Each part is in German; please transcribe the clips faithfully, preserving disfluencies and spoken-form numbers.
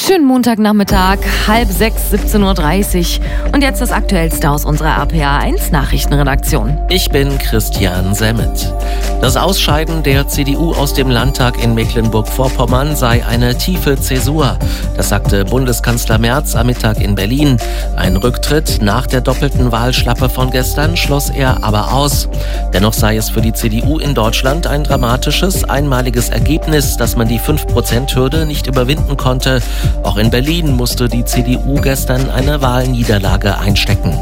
Schönen Montagnachmittag, halb sechs, siebzehn Uhr dreißig. Und jetzt das Aktuellste aus unserer R P A eins Nachrichtenredaktion. Ich bin Christian Semmet. Das Ausscheiden der C D U aus dem Landtag in Mecklenburg-Vorpommern sei eine tiefe Zäsur. Das sagte Bundeskanzler Merz am Mittag in Berlin. Ein Rücktritt nach der doppelten Wahlschlappe von gestern schloss er aber aus. Dennoch sei es für die C D U in Deutschland ein dramatisches, einmaliges Ergebnis, dass man die fünf Prozent Hürde nicht überwinden konnte. Auch in Berlin musste die C D U gestern eine Wahlniederlage einstecken.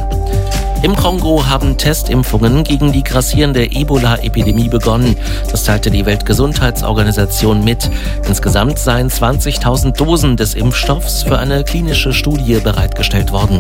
Im Kongo haben Testimpfungen gegen die grassierende Ebola-Epidemie begonnen. Das teilte die Weltgesundheitsorganisation mit. Insgesamt seien zwanzigtausend Dosen des Impfstoffs für eine klinische Studie bereitgestellt worden.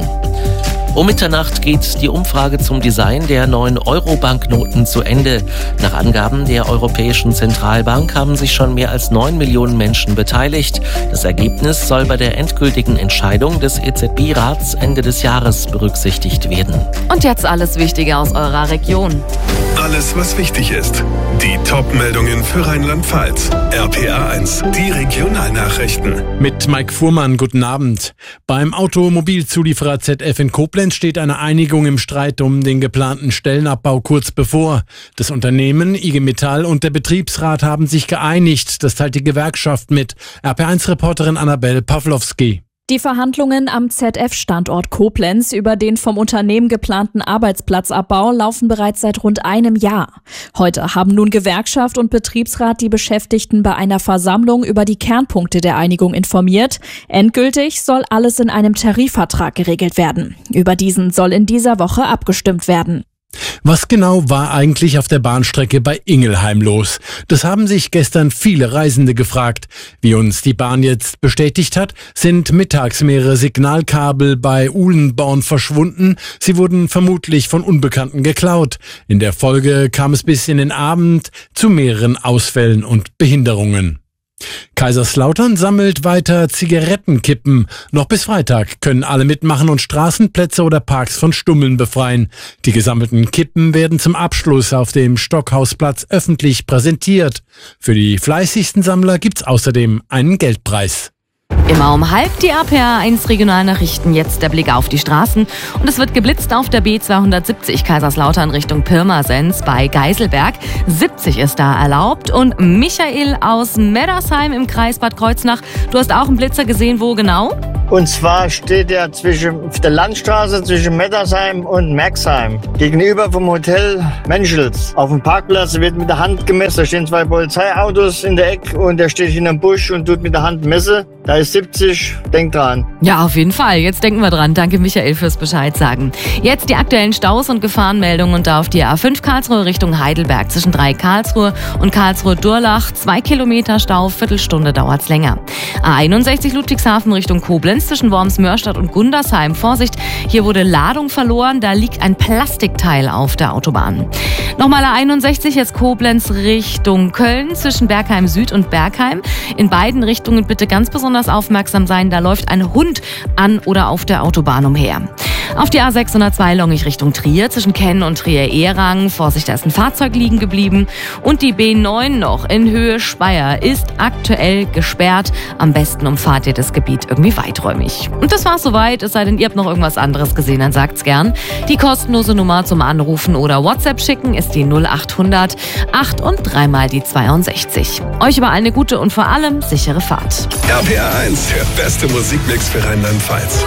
Um Mitternacht geht die Umfrage zum Design der neuen Euro-Banknoten zu Ende. Nach Angaben der Europäischen Zentralbank haben sich schon mehr als neun Millionen Menschen beteiligt. Das Ergebnis soll bei der endgültigen Entscheidung des E Z B-Rats Ende des Jahres berücksichtigt werden. Und jetzt alles Wichtige aus eurer Region. Alles, was wichtig ist. Die Top-Meldungen für Rheinland-Pfalz. R P A eins, die Regionalnachrichten. Mit Mike Fuhrmann, guten Abend. Beim Automobilzulieferer Z F in Koblenz steht eine Einigung im Streit um den geplanten Stellenabbau kurz bevor. Das Unternehmen, I G Metall und der Betriebsrat haben sich geeinigt. Das teilt die Gewerkschaft mit. R P A eins-Reporterin Annabel Pawlowski. Die Verhandlungen am Z F-Standort Koblenz über den vom Unternehmen geplanten Arbeitsplatzabbau laufen bereits seit rund einem Jahr. Heute haben nun Gewerkschaft und Betriebsrat die Beschäftigten bei einer Versammlung über die Kernpunkte der Einigung informiert. Endgültig soll alles in einem Tarifvertrag geregelt werden. Über diesen soll in dieser Woche abgestimmt werden. Was genau war eigentlich auf der Bahnstrecke bei Ingelheim los? Das haben sich gestern viele Reisende gefragt. Wie uns die Bahn jetzt bestätigt hat, sind mittags mehrere Signalkabel bei Uhlenborn verschwunden. Sie wurden vermutlich von Unbekannten geklaut. In der Folge kam es bis in den Abend zu mehreren Ausfällen und Behinderungen. Kaiserslautern sammelt weiter Zigarettenkippen. Noch bis Freitag können alle mitmachen und Straßenplätze oder Parks von Stummeln befreien. Die gesammelten Kippen werden zum Abschluss auf dem Stockhausplatz öffentlich präsentiert. Für die fleißigsten Sammler gibt's außerdem einen Geldpreis. Immer um halb die R P A eins Regionalnachrichten, jetzt der Blick auf die Straßen. Und es wird geblitzt auf der B zweihundertsiebzig Kaiserslautern Richtung Pirmasens bei Geiselberg. siebzig ist da erlaubt. Und Michael aus Meddersheim im Kreis Bad Kreuznach, du hast auch einen Blitzer gesehen, wo genau? Und zwar steht er zwischen auf der Landstraße zwischen Meddersheim und Merxheim. Gegenüber vom Hotel Menschels. Auf dem Parkplatz wird mit der Hand gemessen. Da stehen zwei Polizeiautos in der Ecke und der steht hinterm Busch und tut mit der Hand messen. Da ist siebzig, denk dran. Ja, auf jeden Fall. Jetzt denken wir dran. Danke Michael fürs Bescheid sagen. Jetzt die aktuellen Staus und Gefahrenmeldungen und da auf die A fünf Karlsruhe Richtung Heidelberg zwischen drei Karlsruhe und Karlsruhe-Durlach. Zwei Kilometer Stau, Viertelstunde dauert's länger. A einundsechzig Ludwigshafen Richtung Koblenz zwischen Worms-Mörstadt und Gundersheim. Vorsicht, hier wurde Ladung verloren. Da liegt ein Plastikteil auf der Autobahn. Nochmal A einundsechzig, jetzt Koblenz Richtung Köln zwischen Bergheim Süd und Bergheim. In beiden Richtungen bitte ganz besonders aufmerksam sein, da läuft ein Hund an oder auf der Autobahn umher. Auf die A sechshundertzwei Longich Richtung Trier zwischen Kenn und Trier-Ehrang. Vorsicht, da ist ein Fahrzeug liegen geblieben. Und die B neun noch in Höhe Speyer ist aktuell gesperrt. Am besten umfahrt ihr das Gebiet irgendwie weiträumig. Und das war's soweit, es sei denn, ihr habt noch irgendwas anderes gesehen, dann sagt's gern. Die kostenlose Nummer zum Anrufen oder WhatsApp schicken ist die null achthundert acht und dreimal die zweiundsechzig. Euch überall eine gute und vor allem sichere Fahrt. R P A eins, der beste Musikmix für Rheinland-Pfalz.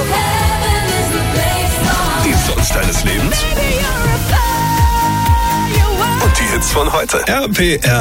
Die Songs deines Lebens und die Hits von heute. R P R